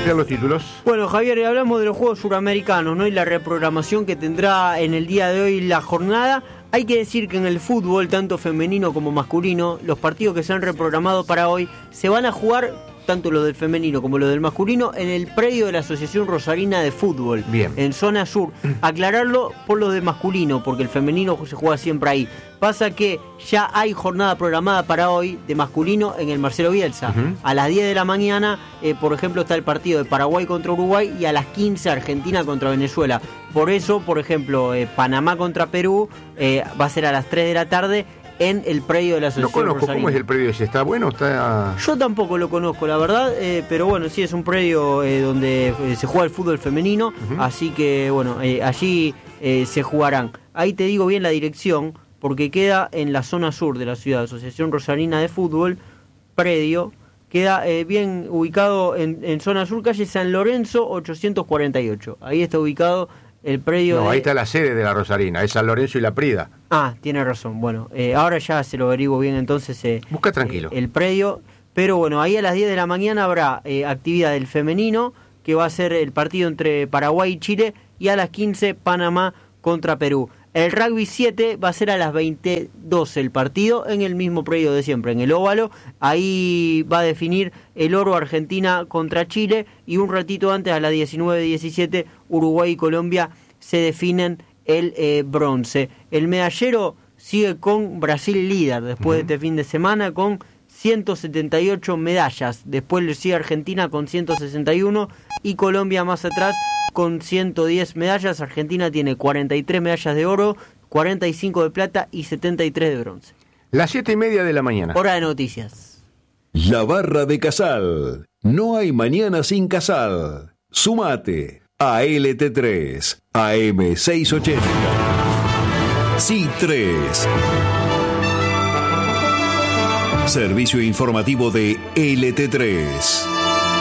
Vean los títulos. Bueno, Javier, hablamos de los Juegos Suramericanos, ¿no? Y la reprogramación que tendrá en el día de hoy la jornada. Hay que decir que en el fútbol, tanto femenino como masculino, los partidos que se han reprogramado para hoy se van a jugar, tanto los del femenino como los del masculino, en el predio de la Asociación Rosarina de Fútbol. Bien. En zona sur. Aclararlo por los de masculino, porque el femenino se juega siempre ahí. Pasa que ya hay jornada programada para hoy de masculino en el Marcelo Bielsa. Uh-huh. A las 10 de la mañana, por ejemplo, está el partido de Paraguay contra Uruguay y a las 15 Argentina contra Venezuela. Por eso, por ejemplo, Panamá contra Perú va a ser a las 3 de la tarde en el predio de la Asociación No conozco, Rosarina. ¿cómo es el predio ese? ¿Está bueno? ¿Está...? Yo tampoco lo conozco, la verdad, pero bueno, sí es un predio donde se juega el fútbol femenino, Uh-huh. así que bueno, allí se jugarán. Ahí te digo bien la dirección, porque queda en la zona sur de la ciudad, Asociación Rosarina de Fútbol, predio, queda bien ubicado en zona sur, calle San Lorenzo 848. Ahí está ubicado el predio. No, ahí está la sede de la Rosarina, es San Lorenzo y La Prida. Ah, tiene razón. Bueno, ahora ya se lo averiguo bien entonces. Busca tranquilo. El predio. Pero bueno, ahí a las 10 de la mañana habrá actividad del femenino, que va a ser el partido entre Paraguay y Chile, y a las 15 Panamá contra Perú. El rugby 7 va a ser a las 20:12 el partido, en el mismo predio de siempre, en el óvalo. Ahí va a definir el oro Argentina contra Chile, y un ratito antes, a las 19:17, Uruguay y Colombia se definen el bronce. El medallero sigue con Brasil líder después de este fin de semana con 178 medallas. Después le sigue Argentina con 161 y Colombia más atrás con 110 medallas. Argentina tiene 43 medallas de oro, 45 de plata y 73 de bronce. Las 7:30 de la mañana. Hora de noticias. La Barra de Casal. No hay mañana sin Casal. Sumate a LT3, AM 680. Sí 3. Servicio informativo de LT3.